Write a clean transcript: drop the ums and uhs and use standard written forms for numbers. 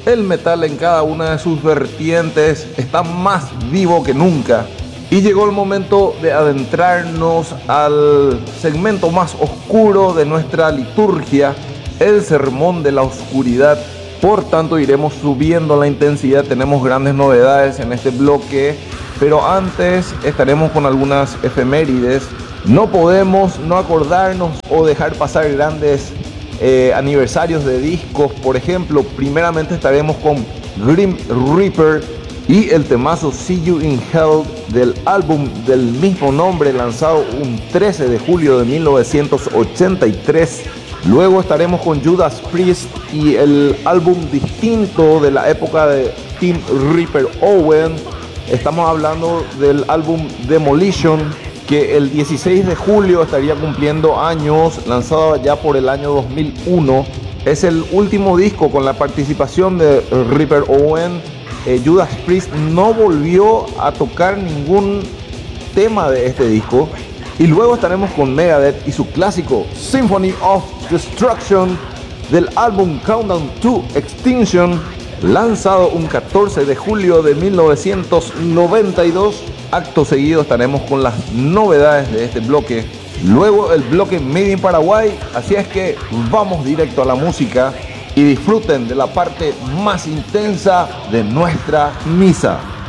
El metal en cada una de sus vertientes está más vivo que nunca. Y llegó el momento de adentrarnos al segmento más oscuro de nuestra liturgia, el sermón de la oscuridad. Por tanto, iremos subiendo la intensidad. Tenemos grandes novedades en este bloque, pero antes estaremos con algunas efemérides. No podemos no acordarnos o dejar pasar grandes aniversarios de discos. Por ejemplo, primeramente estaremos con Grim Reaper y el temazo See You in Hell del álbum del mismo nombre, lanzado un 13 de julio de 1983. Luego estaremos con Judas Priest y el álbum distinto de la época de Tim Reaper Owen. Estamos hablando del álbum Demolition, que el 16 de julio estaría cumpliendo años, lanzado ya por el año 2001. Es el último disco con la participación de Reaper Owen. Judas Priest no volvió a tocar ningún tema de este disco. Y luego estaremos con Megadeth y su clásico Symphony of Destruction del álbum Countdown to Extinction, lanzado un 14 de julio de 1992. Acto seguido estaremos con las novedades de este bloque. Luego el bloque Made in Paraguay. Así es que vamos directo a la música y disfruten de la parte más intensa de nuestra misa.